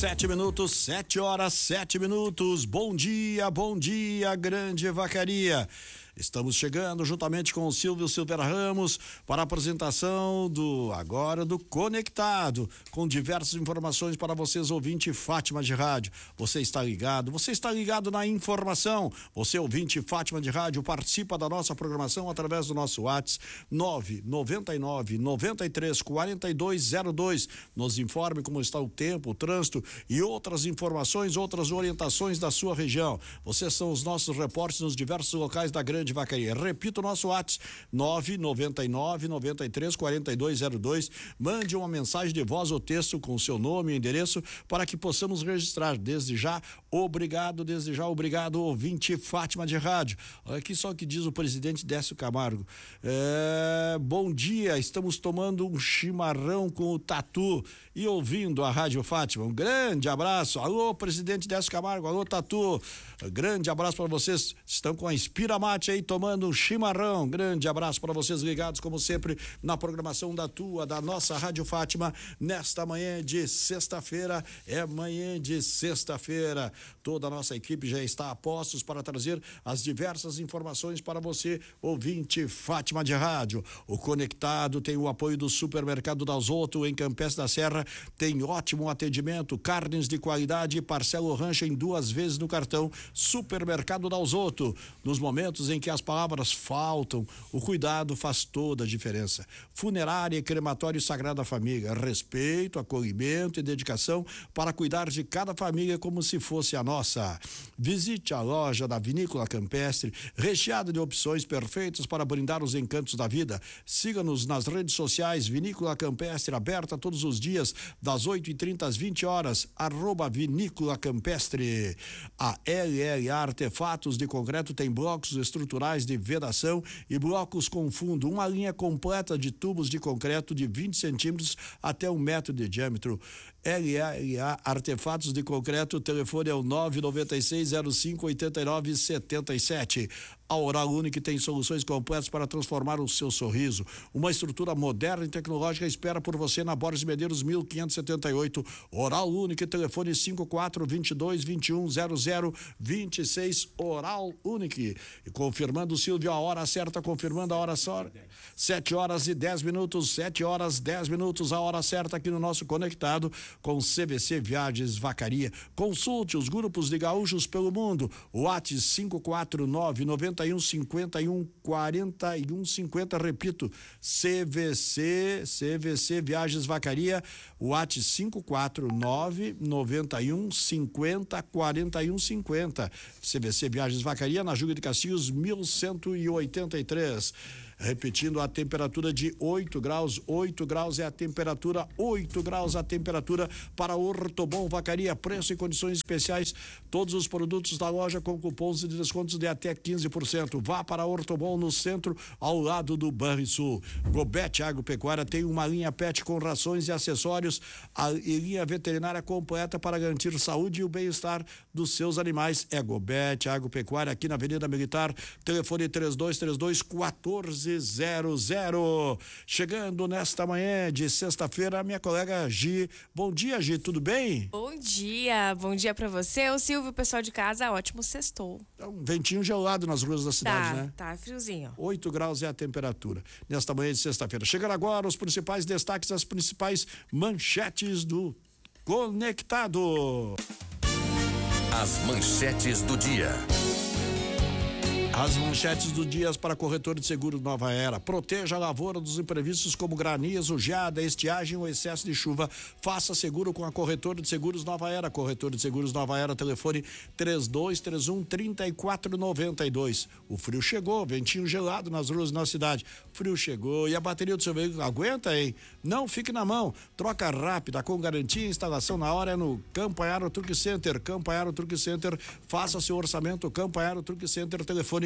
7 minutos, 7 horas, 7 minutos. Bom dia, Grande Vacaria. Estamos chegando juntamente com o Silvio Silveira Ramos para a apresentação do Conectado, com diversas informações para vocês, ouvinte Fátima de Rádio. Você está ligado na informação. Você, ouvinte Fátima de Rádio, participa da nossa programação através do nosso WhatsApp 999-93-4202. Nos informe como está o tempo, o trânsito e outras informações, outras orientações da sua região. Vocês são os nossos repórteres nos diversos locais da Grande Vacaria. Repito o nosso WhatsApp 999-93-4202. Mande uma mensagem de voz ou texto com o seu nome e endereço para que possamos registrar. Desde já, obrigado, ouvinte Fátima de Rádio. Olha aqui só o que diz o presidente Décio Camargo. Bom dia, estamos tomando um chimarrão com o Tatu e ouvindo a Rádio Fátima. Um grande abraço. Alô, presidente Décio Camargo, alô, Tatu. Grande abraço para vocês. Estão com a Inspira Mate aí tomando um chimarrão. Grande abraço para vocês ligados, como sempre, na programação da nossa Rádio Fátima, nesta manhã de sexta-feira. Toda a nossa equipe já está a postos para trazer as diversas informações para você, ouvinte Fátima de Rádio. O Conectado tem o apoio do Supermercado Dalzotto, em Campestre da Serra. Tem ótimo atendimento, carnes de qualidade e parcela o rancho em 2 vezes no cartão. Supermercado Dalzotto. Nos momentos em que as palavras faltam, o cuidado faz toda a diferença. Funerária e crematório Sagrada Família. Respeito, acolhimento e dedicação para cuidar de cada família como se fosse a nossa. Visite a loja da Vinícola Campestre, recheada de opções perfeitas para brindar os encantos da vida. Siga-nos nas redes sociais. Vinícola Campestre, aberta todos os dias, das 8h30 às 20 horas, @Vinícola Campestre. A LLA Artefatos de Concreto tem blocos estruturais de vedação e blocos com fundo, uma linha completa de tubos de concreto de 20 centímetros até 1 metro de diâmetro. LLA Artefatos de Concreto, o telefone é o 996058977. A Oral Unique tem soluções completas para transformar o seu sorriso. Uma estrutura moderna e tecnológica espera por você na Borges Medeiros 1578. Oral Unique, telefone 5422210026. Oral Unique. E confirmando, Silvio, a hora certa, confirmando a hora só. 7h10. 7h10, a hora certa aqui no nosso Conectado com CVC Viagens Vacaria. Consulte os grupos de gaúchos pelo mundo. O WhatsApp 549-9151-4150. Repito, CVC Viagens Vacaria. O WhatsApp 549-9150-4150. CVC Viagens Vacaria, na Júlio de Castilhos 1183. Repetindo, a temperatura de 8 graus. 8 graus é a temperatura. 8 graus a temperatura para Ortobon Vacaria. Preço e condições especiais. Todos os produtos da loja com cupons de descontos de até 15%. Vá para Ortobon, no centro, ao lado do Banrisul. Gobet Agropecuária tem uma linha pet com rações e acessórios e linha veterinária completa para garantir saúde e o bem-estar dos seus animais. É Gobet Agropecuária, aqui na Avenida Militar. Telefone 3232-1400. Chegando nesta manhã de sexta-feira, a minha colega Gi. Bom dia, Gi, tudo bem? Bom dia pra você, o Silvio, pessoal de casa, ótimo sextou. É um ventinho gelado nas ruas da cidade, né? Tá friozinho. 8 graus é a temperatura nesta manhã de sexta-feira. Chegando agora os principais destaques, as principais manchetes do Conectado. As manchetes do dia. As manchetes do dia para corretor de seguros Nova Era. Proteja a lavoura dos imprevistos como granizo, geada, estiagem ou excesso de chuva. Faça seguro com a corretora de seguros Nova Era. Corretor de seguros Nova Era, telefone 3231-3492. O frio chegou, ventinho gelado nas ruas da nossa cidade. Frio chegou e a bateria do seu veículo aguenta, hein? Não fique na mão. Troca rápida, com garantia e instalação na hora, é no Campanharo Truck Center. Campanharo Truck Center, faça seu orçamento. Campanharo Truck Center, telefone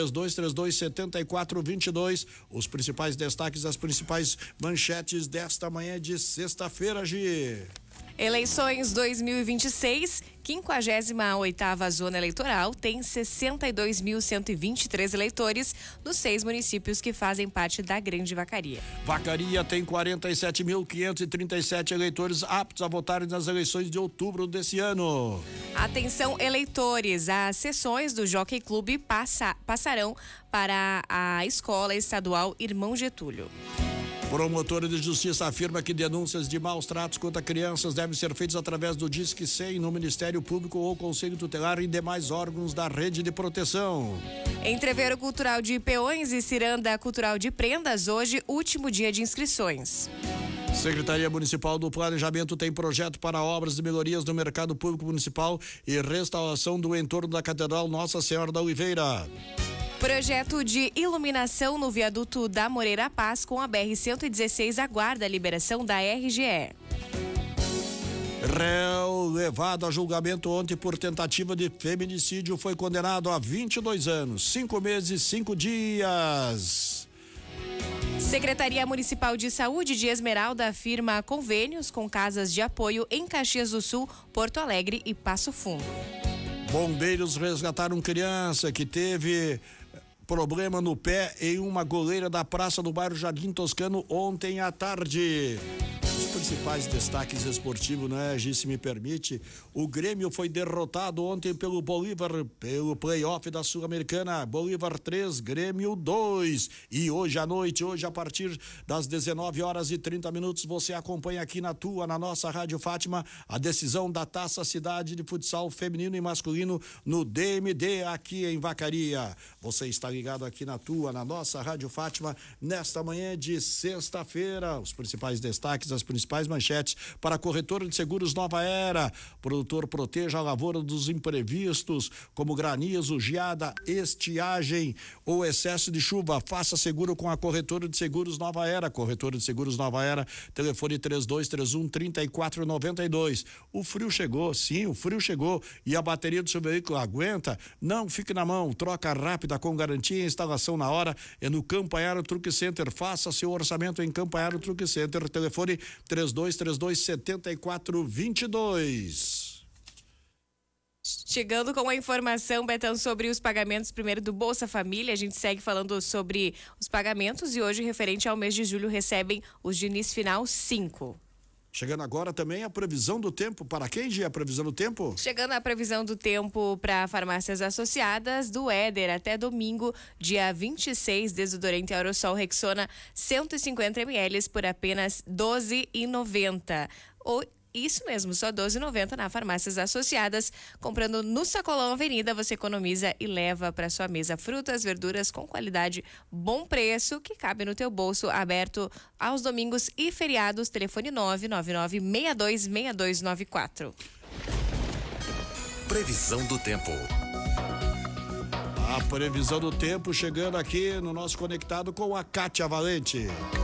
3232-7422. Os principais destaques, as principais manchetes desta manhã de sexta-feira, Gi. Eleições 2026, 58ª Zona Eleitoral, tem 62.123 eleitores nos 6 municípios que fazem parte da Grande Vacaria. Vacaria tem 47.537 eleitores aptos a votarem nas eleições de outubro desse ano. Atenção, eleitores, as sessões do Jockey Clube passarão para a Escola Estadual Irmão Getúlio. Promotora de Justiça afirma que denúncias de maus tratos contra crianças devem ser feitas através do Disque 100 no Ministério Público ou Conselho Tutelar e demais órgãos da rede de proteção. Entreveiro Cultural de Peões e Ciranda Cultural de Prendas, hoje, último dia de inscrições. Secretaria Municipal do Planejamento tem projeto para obras de melhorias no mercado público municipal e restauração do entorno da Catedral Nossa Senhora da Oliveira. Projeto de iluminação no viaduto da Moreira Paz com a BR-116 aguarda a liberação da RGE. Réu levado a julgamento ontem por tentativa de feminicídio foi condenado a 22 anos, 5 meses, 5 dias. Secretaria Municipal de Saúde de Esmeralda firma convênios com casas de apoio em Caxias do Sul, Porto Alegre e Passo Fundo. Bombeiros resgataram criança que teve problema no pé em uma goleira da praça do bairro Jardim Toscano ontem à tarde. Os principais destaques esportivos, né, Gi, se me permite, o Grêmio foi derrotado ontem pelo Bolívar, pelo play-off da Sul-Americana, Bolívar 3, Grêmio 2, e hoje à noite, hoje a partir das 19h30, você acompanha aqui na nossa Rádio Fátima, a decisão da Taça Cidade de Futsal feminino e masculino no DMD aqui em Vacaria. Você está ligado aqui na nossa Rádio Fátima, nesta manhã de sexta-feira, os principais destaques, as principais manchetes para a corretora de seguros Nova Era. Produtor proteja a lavoura dos imprevistos, como granizo, geada, estiagem ou excesso de chuva. Faça seguro com a corretora de seguros Nova Era. Corretora de seguros Nova Era, telefone 3231-3492. O frio chegou, sim, o frio chegou e a bateria do seu veículo aguenta? Não fique na mão, troca rápida com garantia e instalação na hora é no Campanharo Truck Center. Faça seu orçamento em Campanharo Truck Center, telefone 3232-7422. Chegando com a informação, Betão, sobre os pagamentos primeiro do Bolsa Família. A gente segue falando sobre os pagamentos e hoje, referente ao mês de julho, recebem os de início final 5. Chegando agora também a previsão do tempo. Para quem, Gia, a previsão do tempo? Chegando a previsão do tempo para farmácias associadas do Éder até domingo, dia 26, desodorante Aerosol Rexona 150 ml por apenas R$ 12,90. Isso mesmo, só R$ 12,90 na Farmácias Associadas. Comprando no Sacolão Avenida, você economiza e leva para sua mesa frutas, verduras com qualidade, bom preço, que cabe no teu bolso. Aberto aos domingos e feriados. Telefone 999-626294. Previsão do tempo. A previsão do tempo chegando aqui no nosso Conectado com a Kátia Valente.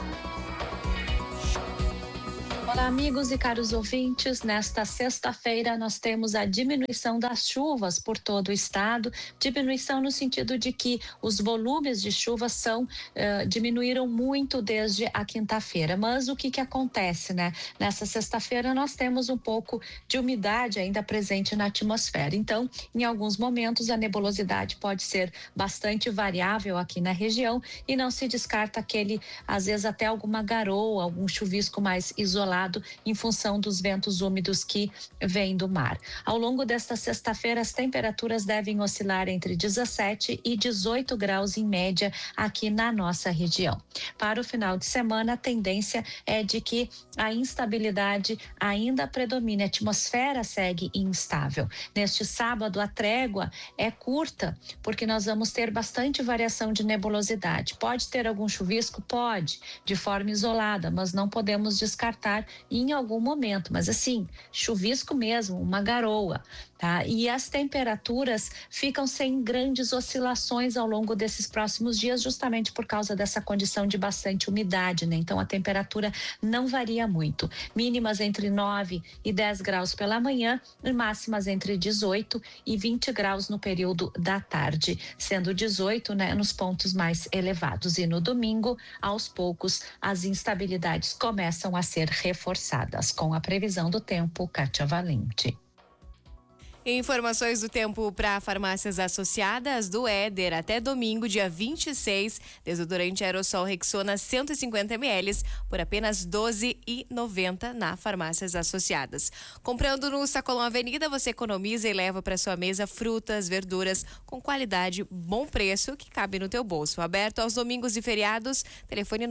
Olá, amigos e caros ouvintes. Nesta sexta-feira nós temos a diminuição das chuvas por todo o estado, diminuição no sentido de que os volumes de chuva diminuíram muito desde a quinta-feira. Mas o que acontece, né? Nessa sexta-feira nós temos um pouco de umidade ainda presente na atmosfera. Então, em alguns momentos a nebulosidade pode ser bastante variável aqui na região e não se descarta às vezes até alguma garoa, algum chuvisco mais isolado em função dos ventos úmidos que vêm do mar. Ao longo desta sexta-feira, as temperaturas devem oscilar entre 17 e 18 graus em média aqui na nossa região. Para o final de semana, a tendência é de que a instabilidade ainda predomine, a atmosfera segue instável. Neste sábado, a trégua é curta, porque nós vamos ter bastante variação de nebulosidade. Pode ter algum chuvisco? Pode, de forma isolada, mas não podemos descartar em algum momento, mas assim, chuvisco mesmo, uma garoa, tá? E as temperaturas ficam sem grandes oscilações ao longo desses próximos dias, justamente por causa dessa condição de bastante umidade, né? Então a temperatura não varia muito. Mínimas entre 9 e 10 graus pela manhã e máximas entre 18 e 20 graus no período da tarde, sendo 18, né, nos pontos mais elevados. E no domingo, aos poucos, as instabilidades começam a ser reforçadas. reforçadas. Com a previsão do tempo, Kátia Valente. Informações do tempo para farmácias associadas do Éder até domingo, dia 26. Desodorante aerossol Rexona 150 ml por apenas R$ 12,90 na farmácias associadas. Comprando no Sacolão Avenida, você economiza e leva para sua mesa frutas, verduras com qualidade, bom preço que cabe no teu bolso. Aberto aos domingos e feriados. Telefone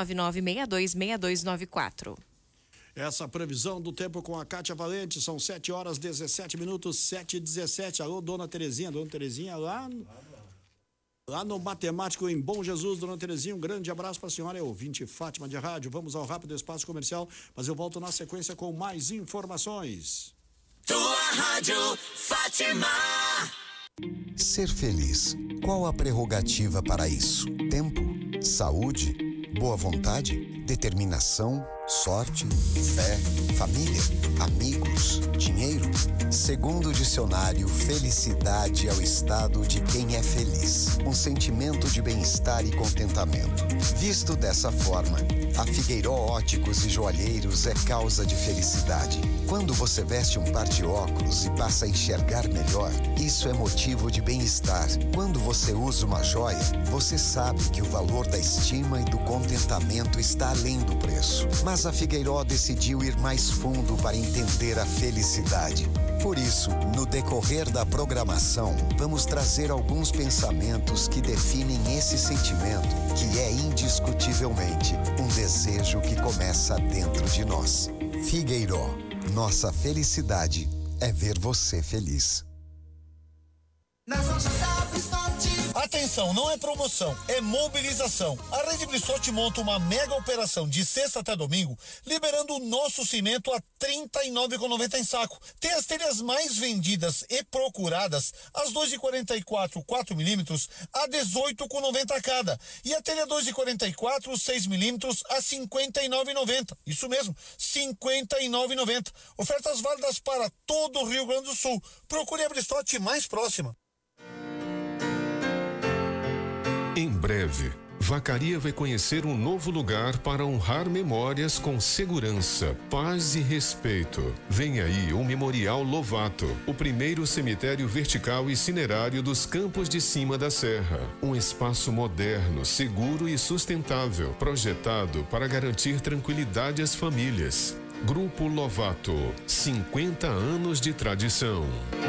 999626294. Essa previsão do tempo com a Kátia Valente, são 7h17, 7h17. Alô, dona Terezinha lá no Matemático em Bom Jesus. Dona Terezinha, um grande abraço para a senhora, é ouvinte Fátima de Rádio. Vamos ao rápido espaço comercial, mas eu volto na sequência com mais informações. Tua Rádio Fátima. Ser feliz. Qual a prerrogativa para isso? Tempo? Saúde? Boa vontade? Determinação? Sorte? Fé? Família? Amigos? Dinheiro? Segundo o dicionário, felicidade é o estado de quem é feliz. Um sentimento de bem-estar e contentamento. Visto dessa forma, a Figueiró Óticos e Joalheiros é causa de felicidade. Quando você veste um par de óculos e passa a enxergar melhor, isso é motivo de bem-estar. Quando você usa uma joia, você sabe que o valor da estima e do contentamento está além do preço. Mas a Figueiró decidiu ir mais fundo para entender a felicidade. Por isso, no decorrer da programação, vamos trazer alguns pensamentos que definem esse sentimento, que é indiscutivelmente um desejo que começa dentro de nós. Figueiró, nossa felicidade é ver você feliz. Nas lojas da Bristol. Atenção, não é promoção, é mobilização. A Rede Bristol monta uma mega operação de sexta até domingo, liberando o nosso cimento a R$ 39,90 em saco. Tem as telhas mais vendidas e procuradas, as 2,44 4mm a R$ 18,90 cada. E a telha 2,44 6mm a R$ 59,90. Isso mesmo, R$ 59,90. Ofertas válidas para todo o Rio Grande do Sul. Procure a Bristol mais próxima. Em breve, Vacaria vai conhecer um novo lugar para honrar memórias com segurança, paz e respeito. Vem aí o Memorial Lovato, o primeiro cemitério vertical e cinerário dos Campos de Cima da Serra. Um espaço moderno, seguro e sustentável, projetado para garantir tranquilidade às famílias. Grupo Lovato, 50 anos de tradição.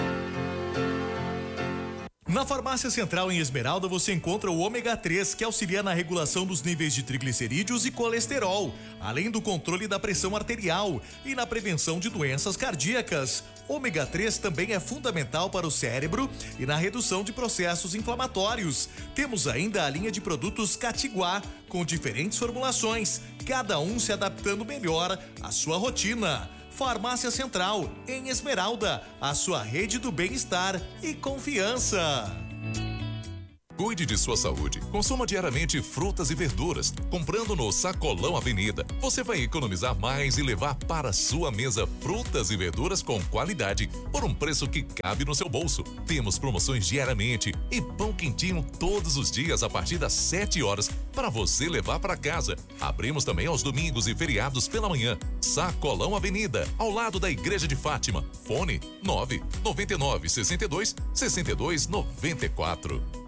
Na Farmácia Central em Esmeralda você encontra o ômega 3, que auxilia na regulação dos níveis de triglicerídeos e colesterol, além do controle da pressão arterial e na prevenção de doenças cardíacas. Ômega 3 também é fundamental para o cérebro e na redução de processos inflamatórios. Temos ainda a linha de produtos Catiguá, com diferentes formulações, cada um se adaptando melhor à sua rotina. Farmácia Central, em Esmeralda, a sua rede do bem-estar e confiança. Cuide de sua saúde. Consuma diariamente frutas e verduras. Comprando no Sacolão Avenida, você vai economizar mais e levar para sua mesa frutas e verduras com qualidade por um preço que cabe no seu bolso. Temos promoções diariamente e pão quentinho todos os dias a partir das 7 horas para você levar para casa. Abrimos também aos domingos e feriados pela manhã. Sacolão Avenida, ao lado da Igreja de Fátima. Fone 999 62 62 94.